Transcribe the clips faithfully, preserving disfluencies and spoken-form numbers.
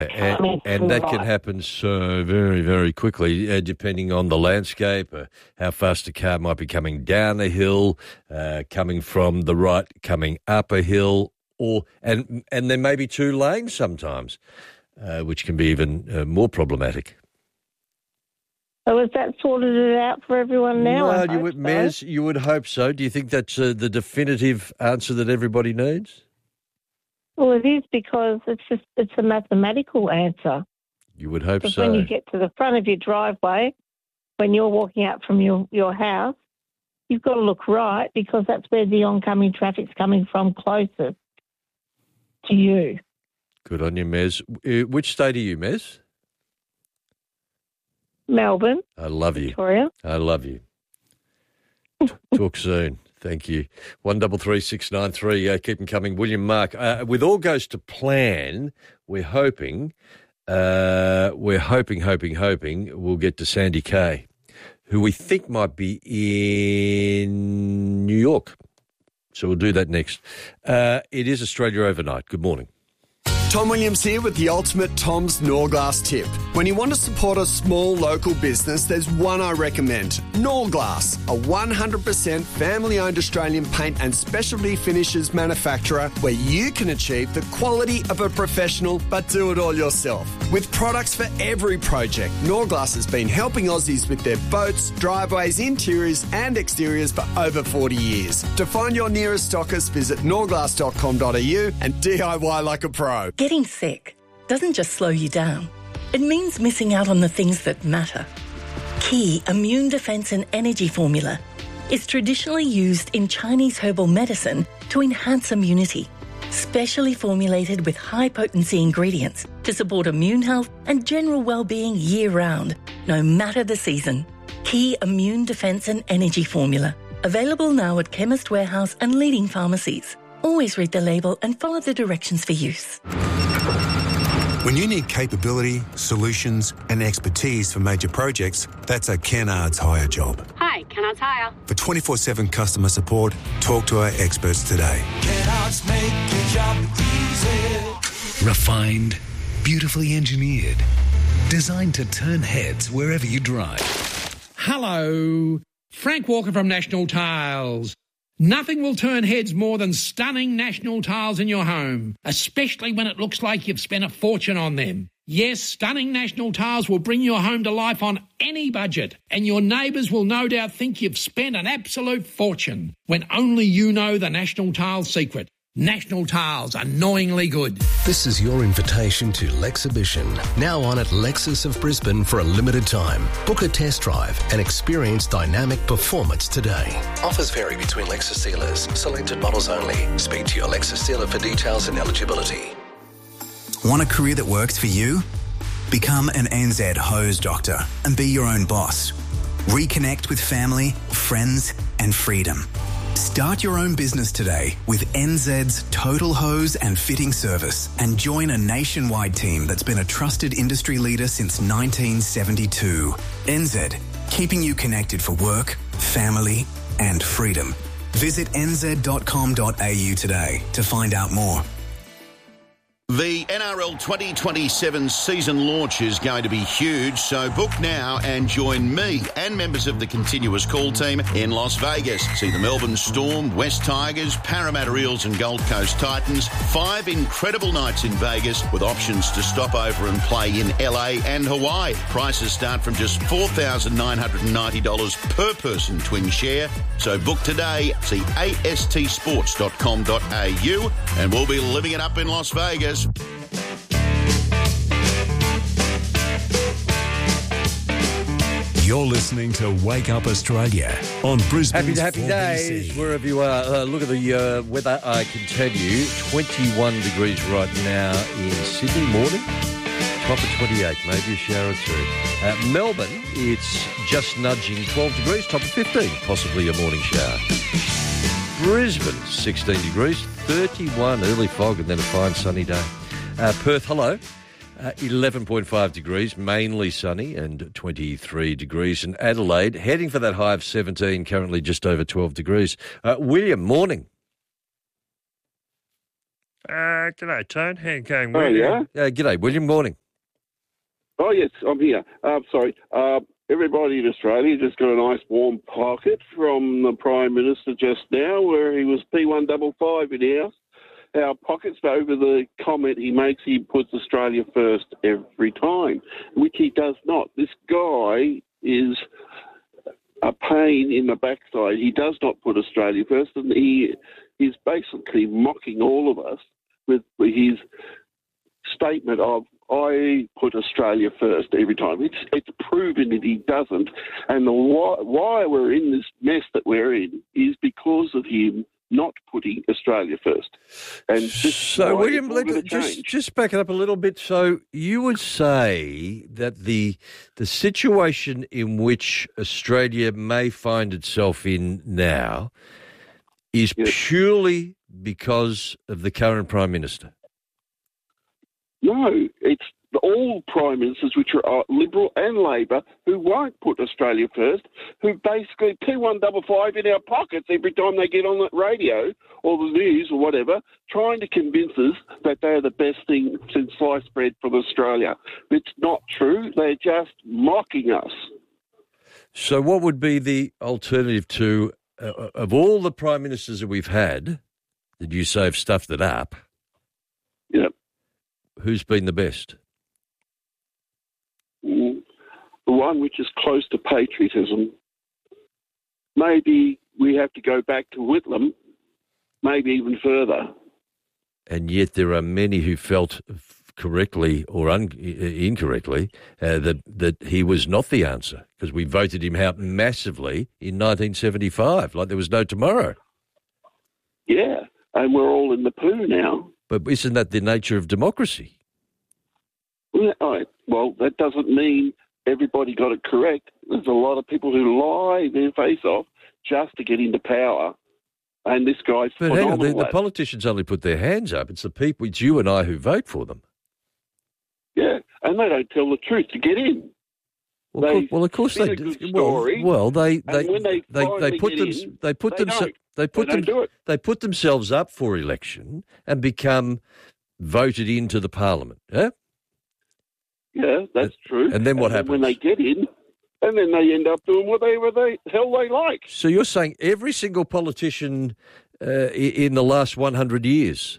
And, and that can happen so very, very quickly, uh, depending on the landscape, uh, how fast a car might be coming down a hill, uh, coming from the right, coming up a hill, or and and there may be two lanes sometimes, uh, which can be even uh, more problematic. So has that sorted it out for everyone now? Well, I you hope would, so. Mez, you would hope so. Do you think that's uh, the definitive answer that everybody needs? Well, it is, because it's just it's a mathematical answer. You would hope Because so. when you get to the front of your driveway, when you're walking out from your, your house, you've got to look right, because that's where the oncoming traffic's coming from closest to you. Good on you, Mez. Uh, Which state are you, Mez? Melbourne. I love you. Victoria. I love you. Talk soon. Thank you. One double three six nine three. Uh, keep them coming. William Mark. Uh, with all goes to plan, we're hoping, uh, we're hoping, hoping, hoping we'll get to Sandy Kay, who we think might be in New York. So we'll do that next. Uh, it is Australia Overnight. Good morning. Tom Williams here with the ultimate Tom's Norglass tip. When you want to support a small local business, there's one I recommend. Norglass, a one hundred percent family-owned Australian paint and specialty finishes manufacturer where you can achieve the quality of a professional but do it all yourself. With products for every project, Norglass has been helping Aussies with their boats, driveways, interiors and exteriors for over forty years. To find your nearest stockist, visit norglass dot com dot a u and D I Y like a pro. Getting sick doesn't just slow you down. It means missing out on the things that matter. Key Immune Defense and Energy Formula is traditionally used in Chinese herbal medicine to enhance immunity, specially formulated with high-potency ingredients to support immune health and general well-being year-round, no matter the season. Key Immune Defense and Energy Formula. Available now at Chemist Warehouse and leading pharmacies. Always read the label and follow the directions for use. When you need capability, solutions and expertise for major projects, that's a Kennards Hire job. Hi, Kennards Hire. For twenty-four seven customer support, talk to our experts today. Kennards make your job easy. Refined, beautifully engineered, designed to turn heads wherever you drive. Hello, Frank Walker from National Tiles. Nothing will turn heads more than stunning National Tiles in your home, especially when it looks like you've spent a fortune on them. Yes, stunning National Tiles will bring your home to life on any budget, and your neighbours will no doubt think you've spent an absolute fortune, when only you know the National Tiles secret. National Tiles, annoyingly good. This is your invitation to Lexhibition, now on at Lexus of Brisbane for a limited time. Book a test drive and experience dynamic performance today. Offers vary between Lexus dealers. Selected models only. Speak to your Lexus dealer for details and eligibility. Want a career that works for you? Become an N Z hose doctor and be your own boss. Reconnect with family, friends and freedom. Start your own business today with N Z's Total Hose and Fitting Service and join a nationwide team that's been a trusted industry leader since nineteen seventy-two. N Z, keeping you connected for work, family and freedom. Visit n z dot com dot a u today to find out more. The N R L twenty twenty-seven season launch is going to be huge, so book now and join me and members of the continuous call team in Las Vegas. See the Melbourne Storm, West Tigers, Parramatta Eels and Gold Coast Titans. Five incredible nights in Vegas with options to stop over and play in L A and Hawaii. Prices start from just four thousand nine hundred ninety dollars per person twin share. So book today. See a s t sports dot com dot a u and we'll be living it up in Las Vegas. You're listening to Wake Up Australia on Brisbane's Happy, happy days, wherever you are. Uh, look at the uh, weather, I can tell you. twenty-one degrees right now in Sydney morning. Top of twenty-eight, maybe a shower or two. Uh, Melbourne, it's just nudging twelve degrees, top of fifteen, possibly a morning shower. Brisbane, sixteen degrees, thirty-one, early fog and then a fine sunny day. Uh, Perth, hello. Uh, eleven point five degrees, mainly sunny, and twenty-three degrees. And Adelaide, heading for that high of seventeen, currently just over twelve degrees. Uh, William, morning. Uh, g'day, Tone. How you going, Oh, William? yeah? Uh, g'day, William. Morning. Oh, yes, I'm here. Um, sorry. Uh, everybody in Australia just got a nice warm pocket from the Prime Minister just now where he was P one fifty-five in ours. Our pockets over the comment he makes, he puts Australia first every time, which he does not. This guy is a pain in the backside. He does not put Australia first, and he is basically mocking all of us with his statement of, I put Australia first every time. It's it's proven that he doesn't, and the why, why we're in this mess that we're in is because of him not putting Australia first. And this So, why William, it's all let, gonna just change. just back it up a little bit. So, you would say that the the situation in which Australia may find itself in now is purely because of the current Prime Minister? No, it's all prime ministers, which are uh, Liberal and Labor, who won't put Australia first, who basically P one fifty-five in our pockets every time they get on the radio or the news or whatever, trying to convince us that they're the best thing since sliced bread from Australia. It's not true. They're just mocking us. So, what would be the alternative to, uh, of all the prime ministers that we've had, that you say have stuffed it up? Yep. Who's been the best? Mm. The one which is close to patriotism. Maybe we have to go back to Whitlam, maybe even further. And yet there are many who felt correctly or un- incorrectly uh, that, that he was not the answer because we voted him out massively in nineteen seventy-five, like there was no tomorrow. Yeah, and we're all in the poo now. But isn't that the nature of democracy? Yeah, all right. Well, that doesn't mean everybody got it correct. There's a lot of people who lie their face off just to get into power. And this guy's But hang on, phenomenal. the, the at- politicians only put their hands up. It's the people, it's you and I who vote for them. Yeah, and they don't tell the truth to get in. Well, of They course, well, of course spin they a do. good story, Well, well, they and they when they they, they finally put get them in, they put they them don't. they put They them don't do it. they put themselves up for election and become voted into the parliament. Yeah, Yeah, that's true. and then what When they happens? get in, and then they end up doing whatever they hell they like. So you're saying every single politician uh, i- in the last one hundred years?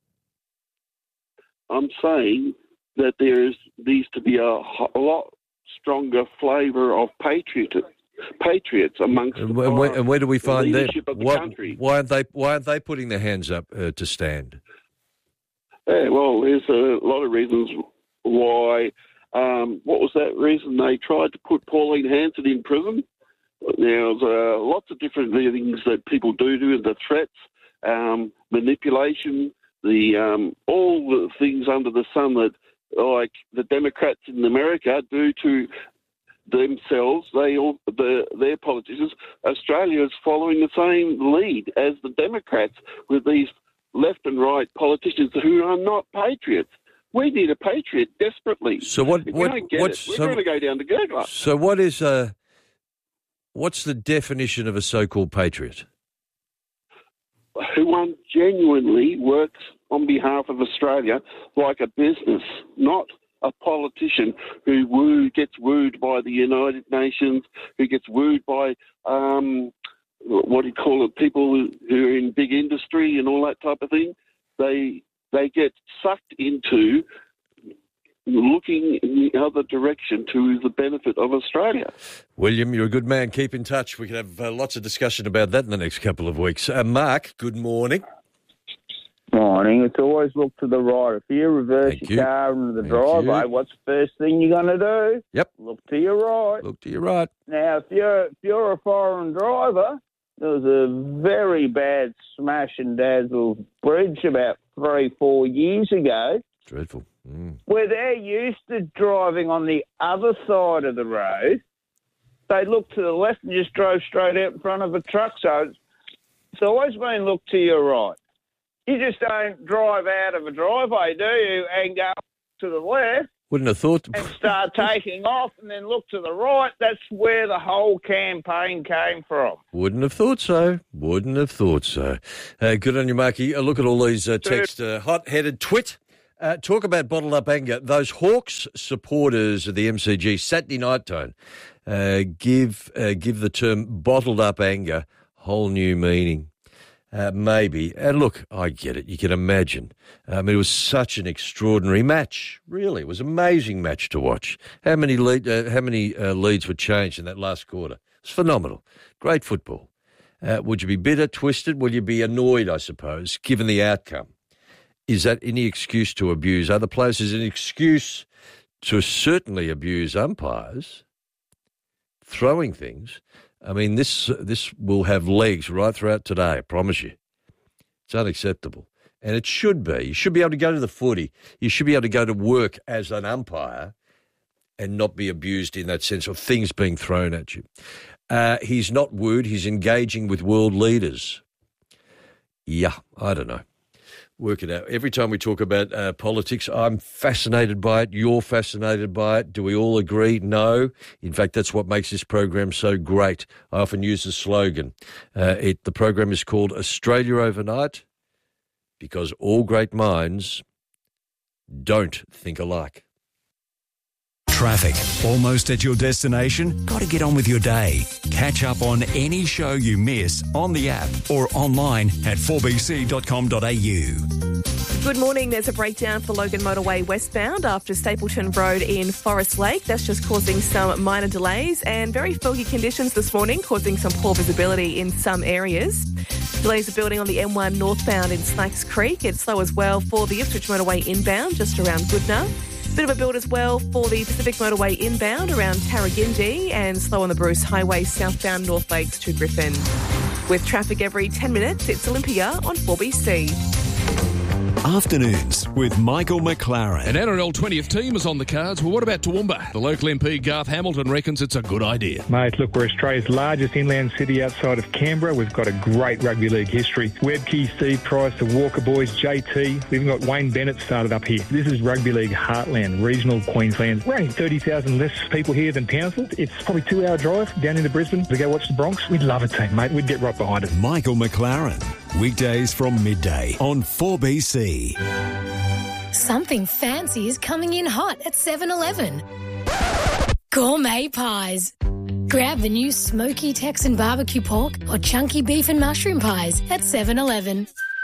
I'm saying that there is needs to be a, ho- a lot stronger flavour of patriot, patriots amongst And, the, where- and where, pri- and where do we the find them? leadership of the Why, country. why aren't they why aren't they putting their hands up uh, to stand? Yeah, well, there's a lot of reasons why. Um, what was that reason they tried to put Pauline Hanson in prison? Now, there's uh, lots of different things that people do to the threats, um, manipulation, the um, all the things under the sun that, like the Democrats in America do to themselves. They all the their politicians. Australia is following the same lead as the Democrats with these left and right politicians who are not patriots. We need a patriot desperately. So what? If we what don't get what's it, we're so, going to go down to Gurgler. so what is uh what's the definition of a so-called patriot? Who one genuinely works on behalf of Australia like a business, not a politician who woo, gets wooed by the United Nations, who gets wooed by, um, what do you call it, people who are in big industry and all that type of thing. They they get sucked into looking in the other direction to the benefit of Australia. William, you're a good man. Keep in touch. We can have uh, lots of discussion about that in the next couple of weeks. Uh, Mark, good morning. Morning. It's always look to the right. If you reverse Thank your you. car into the Thank driveway, you. what's the first thing you're going to do? Yep. Look to your right. Look to your right. Now, if you're if you're a foreign driver, there was a very bad smash and dazzle bridge about three, four years ago, Dreadful. Mm. where they're used to driving on the other side of the road. They looked to the left and just drove straight out in front of a truck. So it's, it's always been look to your right. You just don't drive out of a driveway, do you, and go to the left Wouldn't have thought. And start taking off and then look to the right. That's where the whole campaign came from. Wouldn't have thought so. Wouldn't have thought so. Uh, good on you, Marky. Uh, look at all these uh, text. Uh, hot-headed twit. Uh, talk about bottled up anger. Those Hawks supporters of the M C G Saturday night tone uh, give uh, give the term bottled up anger whole new meaning. Uh, maybe. And look, I get it. You can imagine. I mean, it was such an extraordinary match. Really, it was an amazing match to watch. How many lead, uh, how many uh, leads were changed in that last quarter? It's phenomenal. Great football. Uh, would you be bitter, twisted? Will you be annoyed, I suppose, given the outcome? Is that any excuse to abuse other players? Is it an excuse to certainly abuse umpires? Throwing things. I mean, this this will have legs right throughout today, I promise you. It's unacceptable. And it should be. You should be able to go to the footy. You should be able to go to work as an umpire and not be abused in that sense of things being thrown at you. Uh, he's not wooed. He's engaging with world leaders. Yeah, I don't know. Work it out. Every time we talk about uh, politics, I'm fascinated by it. You're fascinated by it. Do we all agree? No. In fact, that's what makes this program so great. I often use the slogan. Uh, it, the program is called Australia Overnight because all great minds don't think alike. Traffic. Almost at your destination? Got to get on with your day. Catch up on any show you miss on the app or online at four b c dot com dot a u. Good morning. There's a breakdown for Logan Motorway westbound after Stapleton Road in Forest Lake. That's just causing some minor delays and very foggy conditions this morning, causing some poor visibility in some areas. Delays are building on the M one northbound in Snakes Creek. It's slow as well for the Ipswich Motorway inbound, just around Goodna. Bit of a build as well for the Pacific Motorway inbound around Tarragindi and slow on the Bruce Highway southbound North Lakes to Griffin. With traffic every ten minutes, it's Olympia on four B C. Afternoons with Michael McLaren. An N R L twentieth team is on the cards. Well, what about Toowoomba? The local M P, Garth Hamilton, reckons it's a good idea. Mate, look, we're Australia's largest inland city outside of Canberra. We've got a great rugby league history. Webkey, Steve Price, the Walker boys, J T. We've got Wayne Bennett started up here. This is rugby league heartland, regional Queensland. We're only thirty thousand less people here than Townsville. It's probably a two-hour drive down into Brisbane to go watch the Bronx. We'd love a team, mate. We'd get right behind it. Michael McLaren. Weekdays from midday on four B C. Something fancy is coming in hot at seven eleven. Gourmet pies. Grab the new smoky Texan barbecue pork or chunky beef and mushroom pies at seven eleven.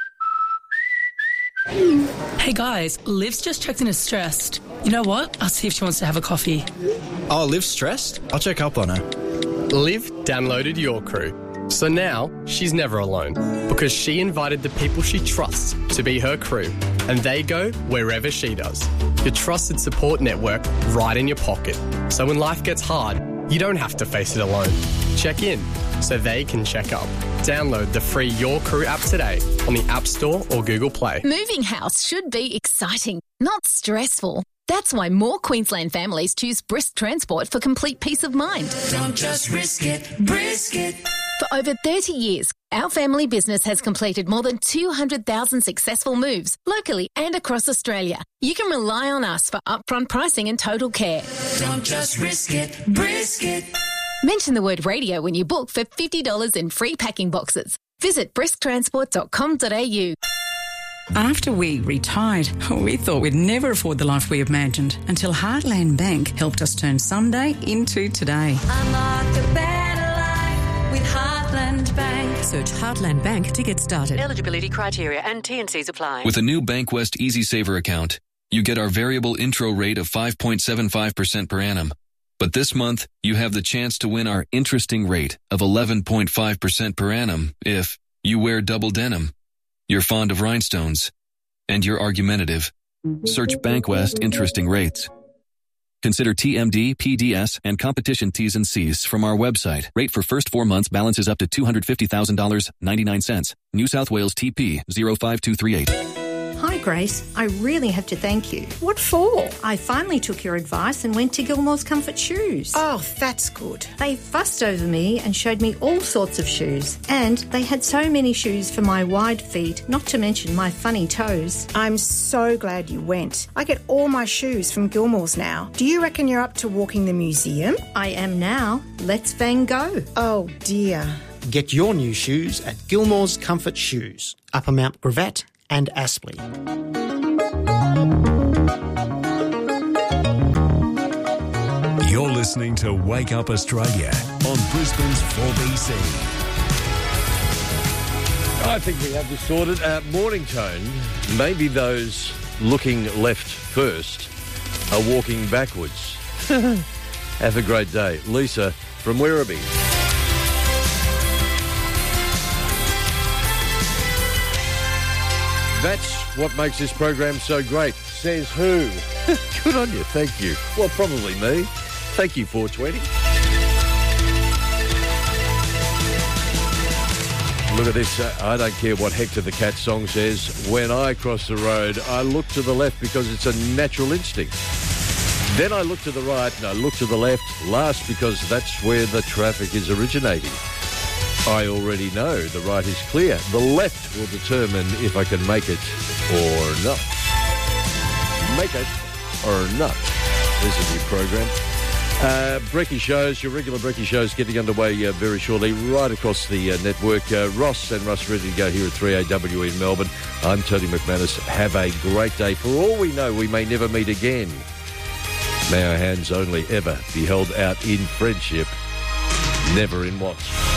Hey guys, Liv's just checked in as stressed. You know what? I'll see if she wants to have a coffee. Oh, Liv's stressed? I'll check up on her. Liv downloaded Your Crew. So now she's never alone because she invited the people she trusts to be her crew and they go wherever she does. Your trusted support network right in your pocket. So when life gets hard, you don't have to face it alone. Check in so they can check up. Download the free Your Crew app today on the App Store or Google Play. Moving house should be exciting, not stressful. That's why more Queensland families choose Brisk Transport for complete peace of mind. Don't just risk it, brisk it. For over thirty years, our family business has completed more than two hundred thousand successful moves locally and across Australia. You can rely on us for upfront pricing and total care. Don't just risk it, brisk it. Mention the word radio when you book for fifty dollars in free packing boxes. Visit brisk transport dot com dot a u. After we retired, we thought we'd never afford the life we imagined until Heartland Bank helped us turn someday into today. Unlock a better life with Heartland Bank. Search Heartland Bank to get started. Eligibility criteria and T and Cs apply. With a new BankWest Easy Saver account, you get our variable intro rate of five point seven five percent per annum. But this month, you have the chance to win our interesting rate of eleven point five percent per annum if you wear double denim, you're fond of rhinestones, and you're argumentative. Search BankWest Interesting Rates. Consider T M D, P D S, and competition T's and C's from our website. Rate for first four months balances up to two hundred fifty thousand dollars and ninety-nine cents. New South Wales T P zero five two three eight. Hi Grace, I really have to thank you. What for? I finally took your advice and went to Gilmore's Comfort Shoes. Oh, that's good. They fussed over me and showed me all sorts of shoes. And they had so many shoes for my wide feet, not to mention my funny toes. I'm so glad you went. I get all my shoes from Gilmore's now. Do you reckon you're up to walking the museum? I am now. Let's Van Gogh. Oh, dear. Get your new shoes at Gilmore's Comfort Shoes, Upper Mount Gravatt and Aspley. You're listening to Wake Up Australia on Brisbane's four B C. I think we have this sorted. Uh, morning tone. Maybe those looking left first are walking backwards. Have a great day. Lisa from Werribee. That's what makes this program so great. Says who? Good on you. Thank you. Well, probably me. Thank you, four twenty. Look at this. Uh, I don't care what Hector the Cat song says. When I cross the road, I look to the left because it's a natural instinct. Then I look to the right and I look to the left, last because that's where the traffic is originating. I already know the right is clear. The left will determine if I can make it or not. Make it or not. This is your program. Uh, Brekkie shows, your regular Brekkie shows getting underway uh, very shortly right across the uh, network. Uh, Ross and Russ ready to go here at three A W in Melbourne. I'm Tony McManus. Have a great day. For all we know, we may never meet again. May our hands only ever be held out in friendship, never in what?